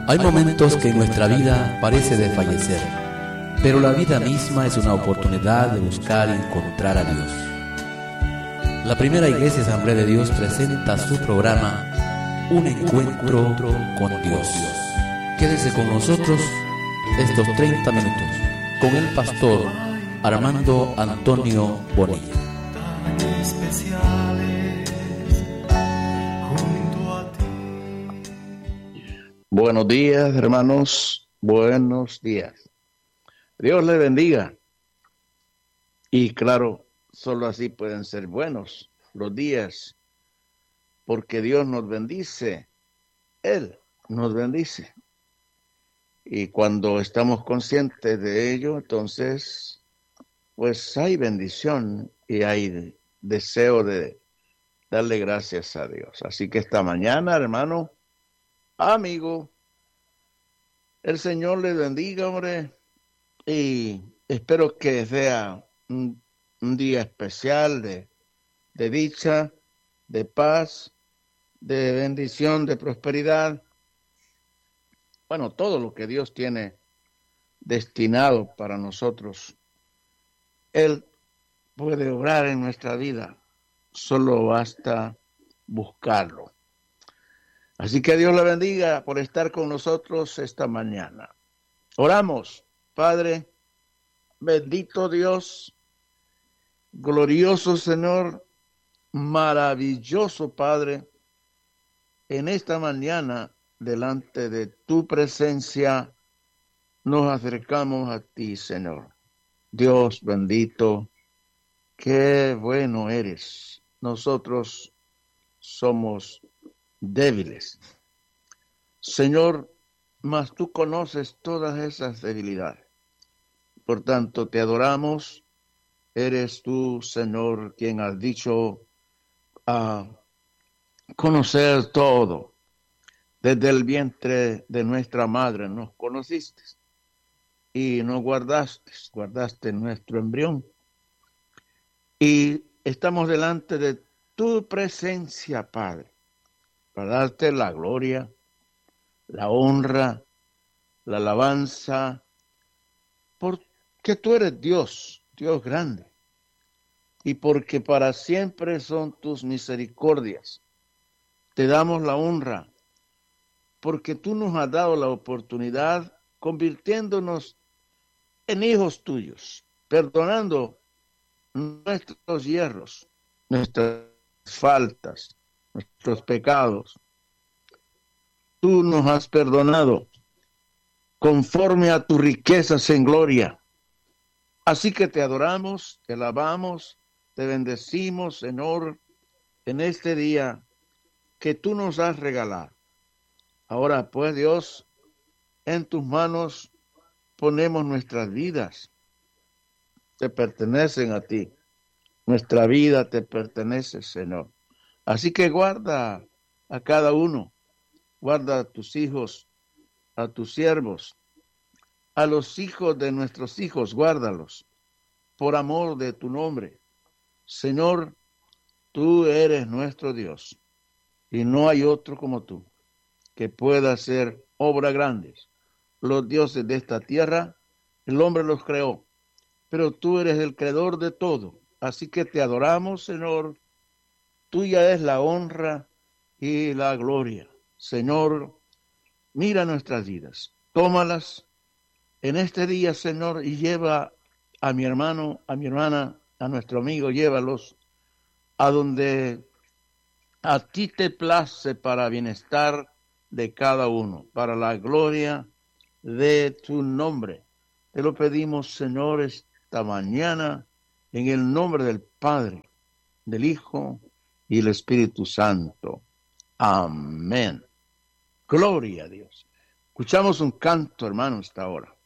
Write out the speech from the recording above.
Hay momentos que en nuestra vida parece desfallecer, pero la vida misma es una oportunidad de buscar y encontrar a Dios. La Primera Iglesia Asamblea de Dios presenta su programa Un Encuentro con Dios. Quédese con nosotros estos 30 minutos con el pastor Armando Antonio Bonilla. Buenos días, hermanos, buenos días. Dios les bendiga. Y claro, solo así pueden ser buenos los días, porque Dios nos bendice, Él nos bendice. Y cuando estamos conscientes de ello, entonces, pues hay bendición y hay deseo de darle gracias a Dios. Así que esta mañana, hermano, amigo, el Señor les bendiga, hombre, y espero que sea un día especial de dicha, de paz, de bendición, de prosperidad. Bueno, todo lo que Dios tiene destinado para nosotros, Él puede obrar en nuestra vida, solo basta buscarlo. Así que Dios le bendiga por estar con nosotros esta mañana. Oramos, Padre, bendito Dios, glorioso Señor, maravilloso Padre, en esta mañana, delante de tu presencia, nos acercamos a ti, Señor. Dios bendito, qué bueno eres. Nosotros somos débiles. Señor, mas tú conoces todas esas debilidades. Por tanto, te adoramos. Eres tú, Señor, quien has dicho a conocer todo. Desde el vientre de nuestra madre nos conociste y nos guardaste nuestro embrión. Y estamos delante de tu presencia, Padre, para darte la gloria, la honra, la alabanza, porque tú eres Dios, Dios grande, y porque para siempre son tus misericordias. Te damos la honra, porque tú nos has dado la oportunidad, convirtiéndonos en hijos tuyos, perdonando nuestros hierros, nuestras faltas, nuestros pecados. Tú nos has perdonado conforme a tus riquezas en gloria. Así que te adoramos, te alabamos, te bendecimos, Señor, en este día que tú nos has regalado. Ahora, pues, Dios, en tus manos ponemos nuestras vidas. Te pertenecen a ti. Nuestra vida te pertenece, Señor. Así que guarda a cada uno. Guarda a tus hijos, a tus siervos, a los hijos de nuestros hijos, guárdalos, por amor de tu nombre. Señor, tú eres nuestro Dios, y no hay otro como tú, que pueda hacer obras grandes. Los dioses de esta tierra, el hombre los creó, pero tú eres el creador de todo. Así que te adoramos, Señor. Tuya es la honra y la gloria. Señor, mira nuestras vidas, tómalas en este día, Señor, y lleva a mi hermano, a mi hermana, a nuestro amigo, llévalos a donde a ti te place para bienestar de cada uno, para la gloria de tu nombre. Te lo pedimos, Señor, esta mañana, en el nombre del Padre, del Hijo y el Espíritu Santo. Amén. Gloria a Dios. Escuchamos un canto, hermano, hasta ahora.